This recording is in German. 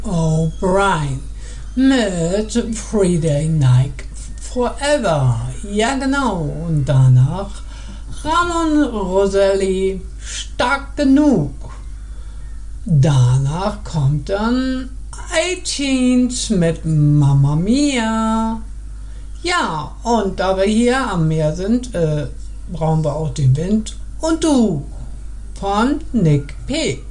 O'Brien mit Friday Night Forever. Ja genau, und danach Ramon Roselli, Stark genug. Danach kommt dann iTunes mit Mamma Mia. Ja, und da wir hier am Meer sind, brauchen wir auch den Wind und du von Nick P.